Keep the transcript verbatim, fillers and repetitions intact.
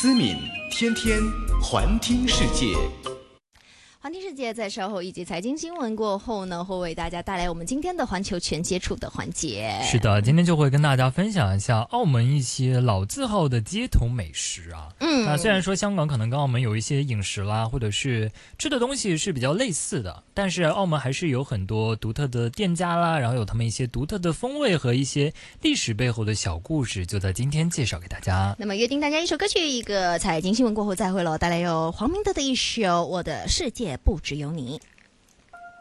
思敏，天天环听世界。 环听世界在稍后一节财经新闻过后呢，会为大家带来我们今天的环球全接触的环节。 是的，今天就会跟大家分享一下澳门一些老字号的街头美食啊。嗯，那虽然说香港可能跟澳门有一些饮食啦，或者是吃的东西是比较类似的，但是澳门还是有很多独特的店家啦，然后有他们一些独特的风味和一些历史背后的小故事，就在今天介绍给大家。 那么约定大家一首歌曲，一个财经新闻过后再会了，带来有黄明德的一首《我的世界不只有你》。